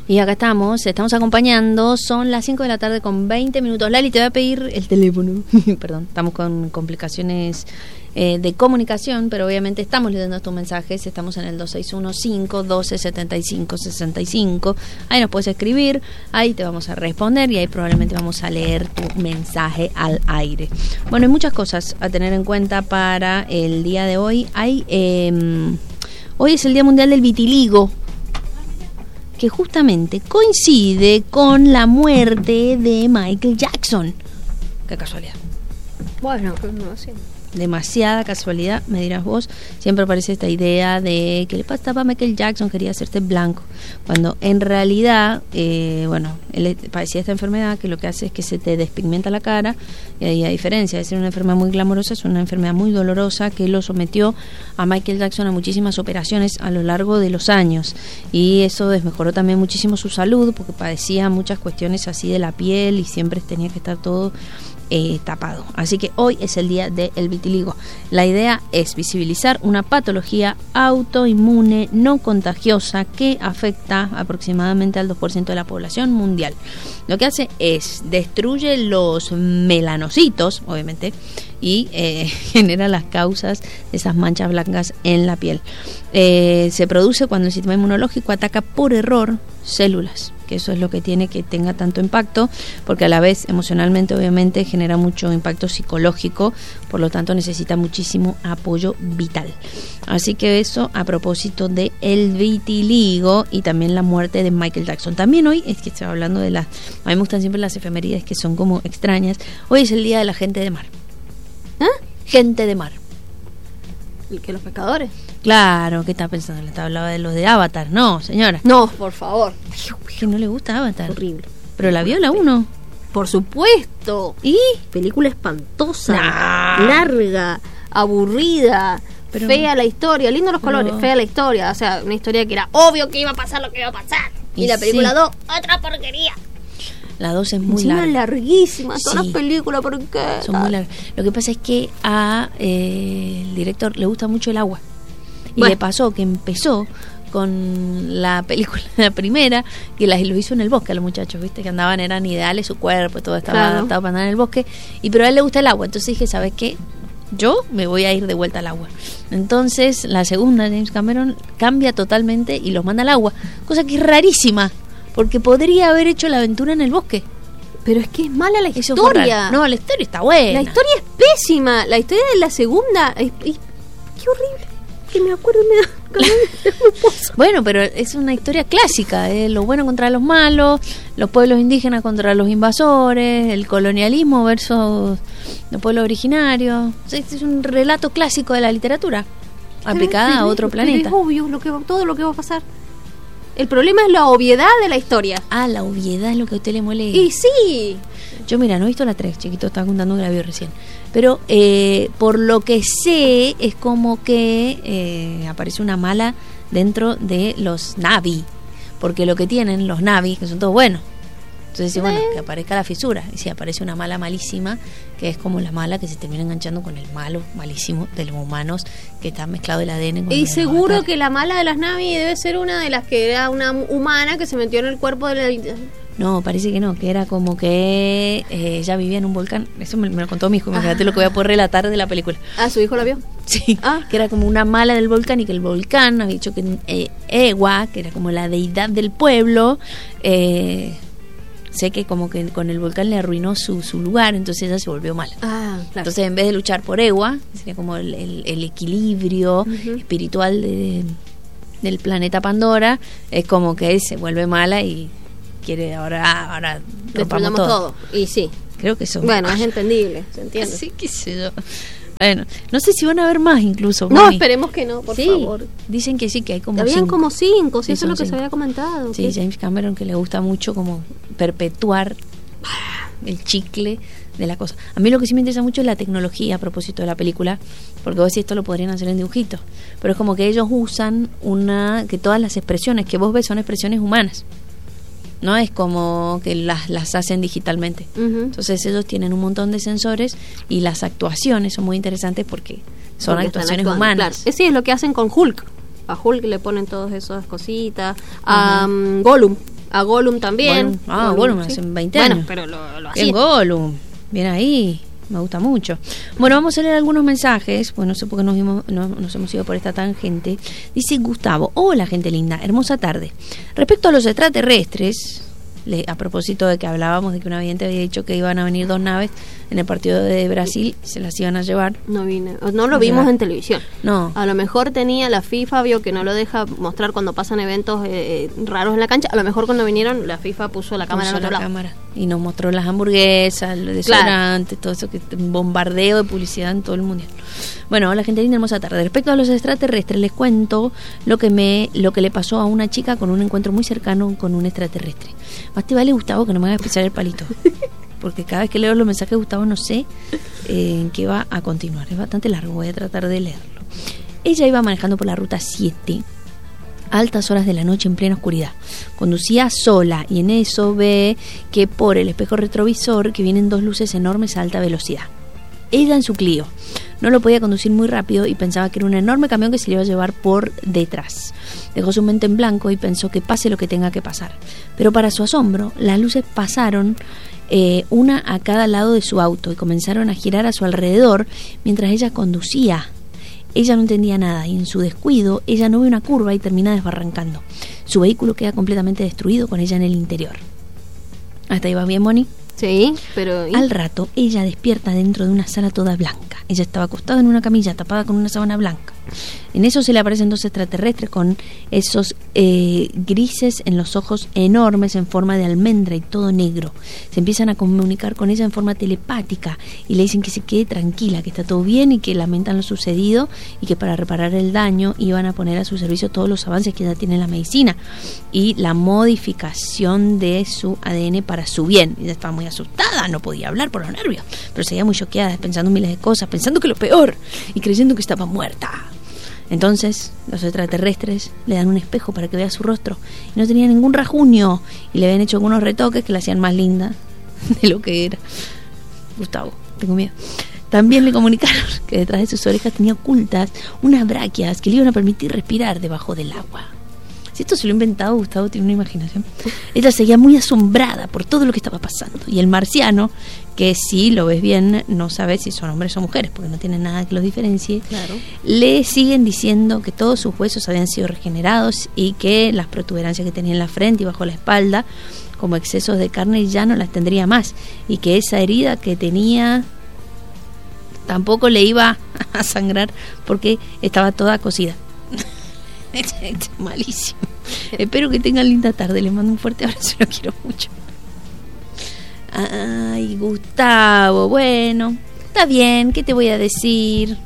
Y acá estamos acompañando, son las 5 de la tarde con 20 minutos. Lali, te voy a pedir el teléfono. Perdón, estamos con complicaciones de comunicación, pero obviamente estamos leyendo tus mensajes. Estamos en el 2615-1275-65. Ahí nos puedes escribir, ahí te vamos a responder y ahí probablemente vamos a leer tu mensaje al aire. Bueno, hay muchas cosas a tener en cuenta para el día de hoy. Hoy es el Día Mundial del Vitiligo, que justamente coincide con la muerte de Michael Jackson. Qué casualidad. Bueno, no sé. Demasiada casualidad, me dirás vos. Siempre aparece esta idea de que le pasaba a Michael Jackson, quería hacerse blanco, cuando en realidad, él padecía esta enfermedad que lo que hace es que se te despigmenta la cara, y a diferencia de ser una enfermedad muy glamorosa, es una enfermedad muy dolorosa que lo sometió a Michael Jackson a muchísimas operaciones a lo largo de los años, y eso desmejoró también muchísimo su salud, porque padecía muchas cuestiones así de la piel y siempre tenía que estar todo tapado. Así que hoy es el día del vitiligo. La idea es visibilizar una patología autoinmune no contagiosa que afecta aproximadamente al 2% de la población mundial. Lo que hace es destruye los melanocitos, obviamente, y genera las causas de esas manchas blancas en la piel. Se produce cuando el sistema inmunológico ataca por error células, que eso es lo que tiene que tenga tanto impacto, porque a la vez emocionalmente obviamente genera mucho impacto psicológico, por lo tanto necesita muchísimo apoyo vital. Así que eso a propósito de el vitiligo y también la muerte de Michael Jackson. También hoy es que estaba hablando de a mí me gustan siempre las efemérides que son como extrañas. Hoy es el día de la gente de mar. Gente de mar. ¿Y que los pescadores? Claro, ¿qué está pensando? Le hablaba de los de Avatar. No, señora. No, por favor. Que no le gusta Avatar. Horrible. Pero la vio la 1. Por supuesto. ¿Y? Película espantosa, larga, aburrida, pero fea la historia, lindo los colores, no. fea la historia. O sea, una historia que era obvio que iba a pasar lo que iba a pasar. Y la película 2, otra porquería. La 2 es muy larga. larguísima. Todas las películas, ¿por qué? Son muy largas. Lo que pasa es que el director le gusta mucho el agua. Y le pasó que empezó con la película, la primera, que lo hizo en el bosque a los muchachos, viste, que eran ideales, su cuerpo, todo estaba adaptado para andar en el bosque, pero a él le gusta el agua, entonces dije, ¿sabes qué? Yo me voy a ir de vuelta al agua. Entonces la segunda, James Cameron, cambia totalmente y los manda al agua, cosa que es rarísima, porque podría haber hecho la aventura en el bosque. Pero es que es mala la historia. No, la historia está buena. La historia es pésima, la historia de la segunda qué horrible. Que me acuerdo me da Bueno, pero es una historia clásica, lo bueno contra los malos, los pueblos indígenas contra los invasores, el colonialismo versus los pueblos originarios. Es un relato clásico de la literatura aplicada a otro planeta. Es obvio todo lo que va a pasar. El problema es la obviedad de la historia. La obviedad es lo que a usted le molesta. Y sí. Yo, mira, no he visto la 3, chiquito, estaba contando que la vio recién. Pero por lo que sé, es como que aparece una mala dentro de los Na'vi. Porque lo que tienen los Na'vi, que son todos buenos. Entonces, bueno, que aparezca la fisura. Y si aparece una mala malísima, que es como la mala que se termina enganchando con el malo malísimo de los humanos, que está mezclado el ADN con y seguro que la mala de las Na'vi debe ser una de las que era una humana que se metió en el cuerpo de la... No, parece que no, que era como que ella vivía en un volcán. Eso me lo contó mi hijo, imagínate lo que voy a poder relatar de la película. ¿Su hijo la vio? Sí, que era como una mala del volcán y que el volcán había dicho que Ewa, que era como la deidad del pueblo, sé que como que con el volcán le arruinó su lugar, entonces ella se volvió mala. Claro. Entonces en vez de luchar por Ewa, sería como el equilibrio espiritual del planeta Pandora, es como que se vuelve mala y quiere ahora destruyamos todo. Y sí. Creo que eso. Bueno, es entendible, se entiende. Sí, qué sé yo. Bueno, no sé si van a haber más incluso. No, esperemos que no, por favor. Dicen que sí, que hay como habían 5. como 5, sí, eso es lo que 5. se había comentado. Sí, James Cameron, que le gusta mucho como perpetuar el chicle de la cosa. A mí lo que sí me interesa mucho es la tecnología a propósito de la película, porque vos decís esto lo podrían hacer en dibujitos, pero es como que ellos usan que todas las expresiones que vos ves son expresiones humanas. No es como que las hacen digitalmente. Entonces ellos tienen un montón de sensores y las actuaciones son muy interesantes porque son actuaciones humanas. Claro. Sí, es lo que hacen con Hulk. A Hulk le ponen todas esas cositas. A Gollum A Gollum también. Gollum hace 20 años. Bueno, pero lo hacía. Bien Gollum, bien ahí. Me gusta mucho. Bueno, vamos a leer algunos mensajes. Pues no sé por qué nos hemos ido por esta tangente. Dice Gustavo: hola gente linda, hermosa tarde. Respecto a los extraterrestres, a propósito de que hablábamos de que un vidente había dicho que iban a venir 2 naves en el partido de Brasil, se las iban a llevar. No lo vimos en televisión. No. A lo mejor tenía la FIFA, vio que no lo deja mostrar cuando pasan eventos raros en la cancha. A lo mejor cuando vinieron la FIFA puso la cámara en otro lado. Y nos mostró las hamburguesas, los desodorantes, todo eso, que bombardeo de publicidad en todo el mundial. Bueno, hola gente linda, hermosa tarde. Respecto a los extraterrestres, les cuento lo que le pasó a una chica con un encuentro muy cercano con un extraterrestre. Más te vale, Gustavo, que no me hagas pisar el palito, porque cada vez que leo los mensajes de Gustavo no sé en qué va a continuar. Es bastante largo, voy a tratar de leerlo. Ella iba manejando por la ruta 7 a altas horas de la noche en plena oscuridad. Conducía sola y en eso ve que por el espejo retrovisor que vienen 2 luces enormes a alta velocidad. Ella en su Clio no lo podía conducir muy rápido y pensaba que era un enorme camión que se le iba a llevar por detrás. Dejó su mente en blanco y pensó que pase lo que tenga que pasar. Pero para su asombro, las luces pasaron una a cada lado de su auto y comenzaron a girar a su alrededor mientras ella conducía. Ella no entendía nada y en su descuido ella no ve una curva y termina desbarrancando. Su vehículo queda completamente destruido con ella en el interior. ¿Hasta ahí va bien, Moni? Sí, pero... Al rato ella despierta dentro de una sala toda blanca. Ella estaba acostada en una camilla tapada con una sábana blanca. En eso se le aparecen 2 extraterrestres con esos grises en los ojos enormes en forma de almendra y todo negro. Se empiezan a comunicar con ella en forma telepática y le dicen que se quede tranquila, que está todo bien y que lamentan lo sucedido y que para reparar el daño iban a poner a su servicio todos los avances que ya tiene la medicina y la modificación de su ADN para su bien. Ella estaba muy asustada, no podía hablar por los nervios, pero seguía muy choqueada, pensando miles de cosas, pensando que lo peor y creyendo que estaba muerta. Entonces los extraterrestres le dan un espejo para que vea su rostro y no tenía ningún rasguño y le habían hecho algunos retoques que la hacían más linda de lo que era. Gustavo, tengo miedo. También le comunicaron que detrás de sus orejas tenía ocultas unas braquias que le iban a permitir respirar debajo del agua. Si esto se lo ha inventado, Gustavo tiene una imaginación. Ella seguía muy asombrada por todo lo que estaba pasando. Y el marciano, que si lo ves bien, no sabe si son hombres o mujeres, porque no tiene nada que los diferencie, claro, le siguen diciendo que todos sus huesos habían sido regenerados y que las protuberancias que tenía en la frente y bajo la espalda, como excesos de carne, ya no las tendría más. Y que esa herida que tenía tampoco le iba a sangrar porque estaba toda cosida. Es malísimo. Espero que tengan linda tarde. Les mando un fuerte abrazo, lo quiero mucho. Ay, Gustavo, bueno, está bien, ¿qué te voy a decir?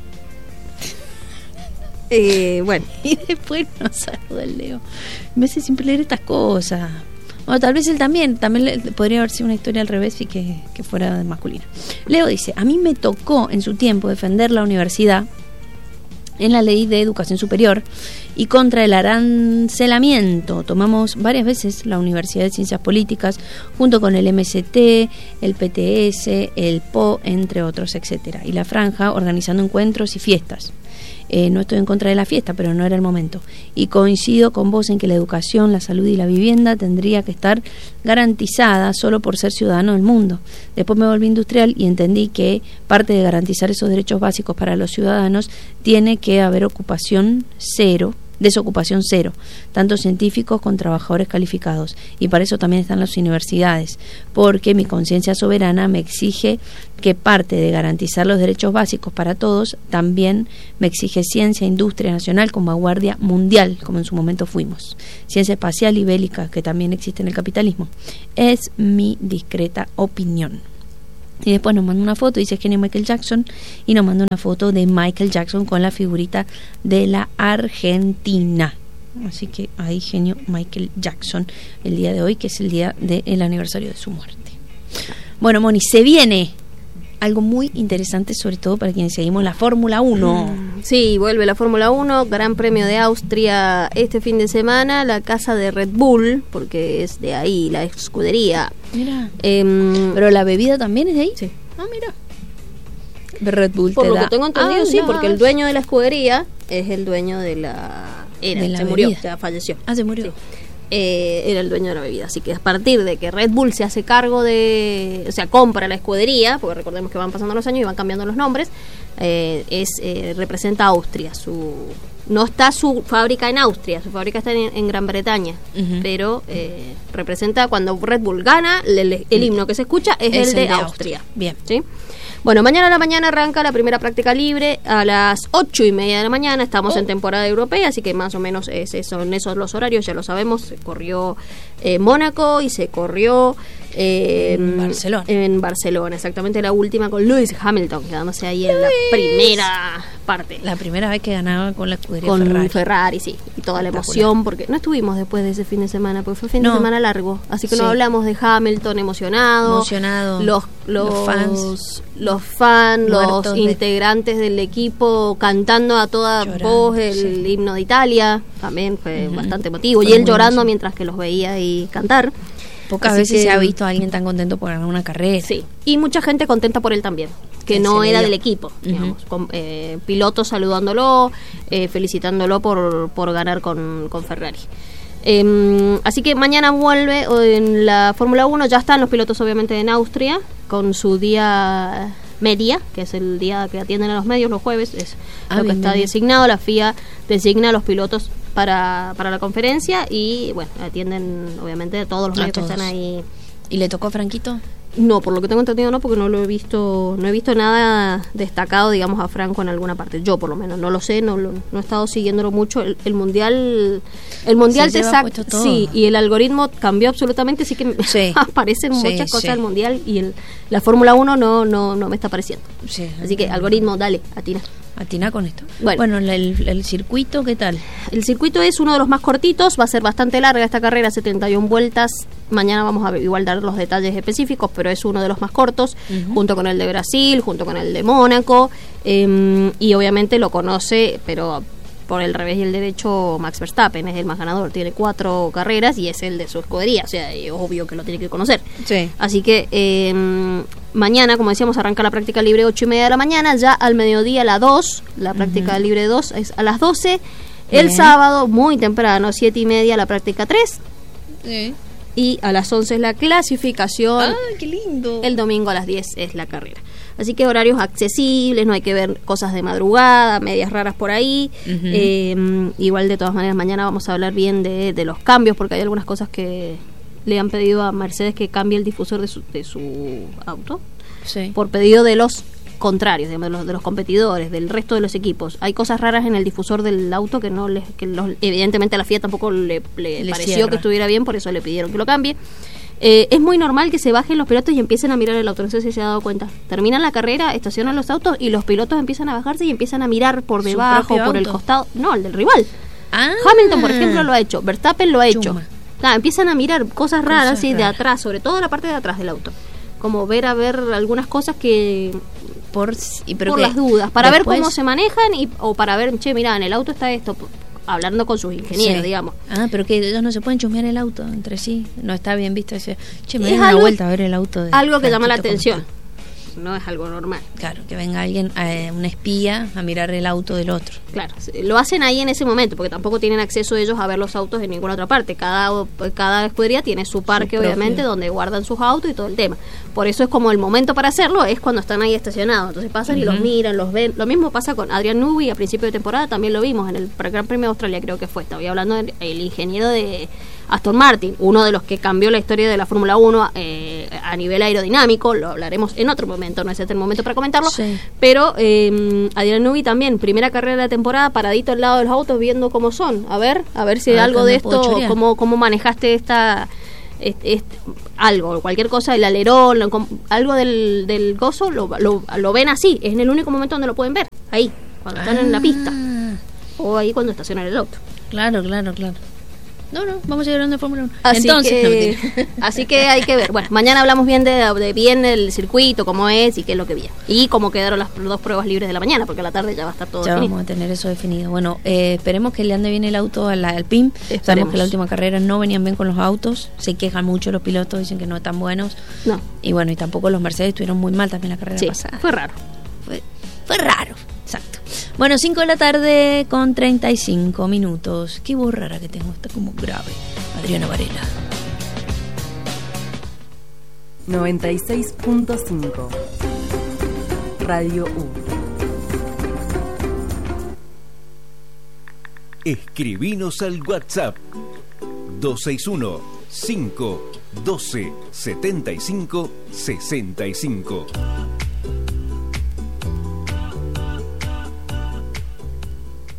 Bueno. Y después nos saluda el Leo. Me hace siempre leer estas cosas. Bueno, tal vez él también podría haber sido una historia al revés y que fuera masculina. Leo dice: a mí me tocó en su tiempo defender la universidad en la ley de educación superior y contra el arancelamiento. Tomamos varias veces la Universidad de Ciencias Políticas junto con el MST, el PTS, el PO, entre otros, etcétera, y la Franja organizando encuentros y fiestas. No estoy en contra de la fiesta, pero no era el momento. Y coincido con vos en que la educación, la salud y la vivienda tendría que estar garantizada solo por ser ciudadano del mundo. Después me volví industrial y entendí que parte de garantizar esos derechos básicos para los ciudadanos tiene que haber desocupación cero, tanto científicos como trabajadores calificados, y para eso también están las universidades, porque mi conciencia soberana me exige que parte de garantizar los derechos básicos para todos, también me exige ciencia, industria nacional con vanguardia mundial, como en su momento fuimos, ciencia espacial y bélica, que también existe en el capitalismo. Es mi discreta opinión. Y después nos manda una foto, dice genio Michael Jackson, y nos manda una foto de Michael Jackson con la figurita de la Argentina. Así que ahí genio Michael Jackson el día de hoy, que es el día del aniversario de su muerte. Bueno, Moni, se viene algo muy interesante, sobre todo para quienes seguimos la Fórmula 1. Sí, vuelve la Fórmula 1, Gran Premio de Austria este fin de semana, la casa de Red Bull, porque es de ahí, la escudería. Mira, pero la bebida también es de ahí. Sí. Ah, mira. De Red Bull por te lo da. que tengo entendido, sí, porque el dueño de la escudería es el dueño de la... De la se murió, bebida. ya falleció. Ah, se murió. Sí. era el dueño de la bebida. Así que a partir de que Red Bull se hace cargo o sea, compra la escudería, porque recordemos que van pasando los años y van cambiando los nombres, representa a Austria. No está su fábrica en Austria, su fábrica está en Gran Bretaña, pero representa, cuando Red Bull gana, el himno que se escucha es el de Austria. Bien. ¿Sí? Bueno, mañana a la mañana arranca la primera práctica libre a las 8:30 de la mañana. Estamos en temporada europea, así que más o menos son esos los horarios, ya lo sabemos. Se corrió Mónaco y se corrió en Barcelona, exactamente la última con Lewis Hamilton, quedándose ahí en la primera parte. La primera vez que ganaba con la escudería con Ferrari, sí, y toda la emoción, porque no estuvimos después de ese fin de semana, porque fue fin de semana largo, así que no hablamos de Hamilton emocionado, los fans, los integrantes del equipo cantando a toda voz el himno de Italia, también fue bastante emotivo, y él llorando mientras que los veía ahí cantar. Pocas veces se ha visto a alguien tan contento por ganar una carrera. Sí, y mucha gente contenta por él también, que no era del equipo, digamos, con pilotos saludándolo, felicitándolo por ganar con Ferrari. Así que mañana vuelve en la Fórmula 1, ya están los pilotos obviamente en Austria, con su día media, que es el día que atienden a los medios los jueves, es lo que está designado. La FIA designa a los pilotos para la conferencia y bueno, atienden obviamente a todos los medios que están ahí. ¿Y le tocó a Franquito? No, por lo que tengo entendido no, porque no he visto nada destacado, digamos, a Franco en alguna parte. Yo por lo menos no lo sé, no he estado siguiéndolo mucho. El mundial te saca, sí, y el algoritmo cambió absolutamente, así que aparecen muchas cosas del mundial y la Fórmula 1 no me está apareciendo. Así que algoritmo, dale, atina con esto. Bueno, el circuito, ¿qué tal? El circuito es uno de los más cortitos, va a ser bastante larga esta carrera, 71 vueltas. Mañana vamos a igual dar los detalles específicos, pero es uno de los más cortos, junto con el de Brasil, junto con el de Mónaco, y obviamente lo conoce, pero por el revés y el derecho, Max Verstappen es el más ganador, tiene 4 carreras y es el de su escudería, o sea, es obvio que lo tiene que conocer. Así que mañana, como decíamos, arranca la práctica libre 8:30 de la mañana, ya al mediodía la práctica libre 2 es a las 12, el sábado muy temprano, 7:30 la práctica 3. Y a las 11 es la clasificación. ¡Ah, qué lindo! El domingo a las 10 es la carrera. Así que horarios accesibles, no hay que ver cosas de madrugada, medias raras por ahí. Igual, de todas maneras, mañana vamos a hablar bien de los cambios, porque hay algunas cosas que le han pedido a Mercedes que cambie el difusor de su auto. Por pedido de los contrarios, digamos, de los competidores, del resto de los equipos. Hay cosas raras en el difusor del auto que evidentemente a la FIA tampoco le pareció que estuviera bien, por eso le pidieron que lo cambie. Es muy normal que se bajen los pilotos y empiecen a mirar el auto, no sé si se ha dado cuenta. Terminan la carrera, estacionan los autos y los pilotos empiezan a bajarse y empiezan a mirar por debajo, por el costado. No, el del rival. Hamilton, por ejemplo, lo ha hecho. Verstappen lo ha hecho. Empiezan a mirar cosas raras de atrás, sobre todo la parte de atrás del auto. Como ver algunas cosas que por las dudas, para ver cómo se manejan o para ver, mira, en el auto está esto, hablando con sus ingenieros, digamos. Pero que ellos no se pueden chusmear el auto entre sí, no está bien visto ese. Me dan una vuelta a ver el auto. Algo que llama la atención. No es algo normal. Claro, que venga alguien, un espía, a mirar el auto del otro. Claro, lo hacen ahí en ese momento, porque tampoco tienen acceso ellos a ver los autos en ninguna otra parte. Cada escudería tiene su parque, obviamente, donde guardan sus autos y todo el tema. Por eso es como el momento para hacerlo, es cuando están ahí estacionados. Entonces pasan y los miran, los ven. Lo mismo pasa con Adrian Newey a principio de temporada, también lo vimos en el Gran Premio de Australia, creo que fue. Estaba hablando del ingeniero de Aston Martin, uno de los que cambió la historia de la Fórmula 1 a nivel aerodinámico. Lo hablaremos en otro momento, no es este el momento para comentarlo, pero Adrian Newey también, primera carrera de la temporada, paradito al lado de los autos viendo cómo son, a ver si algo de esto, cómo manejaste algo, cualquier cosa, el alerón, algo del gozo, lo ven así, es en el único momento donde lo pueden ver, ahí, cuando están en la pista, o ahí cuando estacionan el auto. Claro. No, vamos a ir hablando de Fórmula 1. Así que hay que ver. Bueno, mañana hablamos bien de bien el circuito, cómo es y qué es lo que viene. Y cómo quedaron las 2 pruebas libres de la mañana, porque a la tarde ya va a estar todo definido. Ya vamos a tener eso definido. Bueno, esperemos que le ande bien el auto al Alpine. Sabemos que la última carrera no venían bien con los autos. Se quejan mucho los pilotos, dicen que no están buenos. No. Y bueno, y tampoco los Mercedes estuvieron muy mal también la carrera pasada. Fue raro. Fue raro, exacto. Bueno, 5 de la tarde con 35 minutos. Qué voz rara que tengo, está como grave. Adriana Varela. 96.5 Radio U. Escribinos al WhatsApp 261-512-75-65.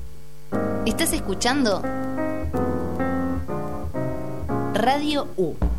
¿Estás escuchando? Radio U.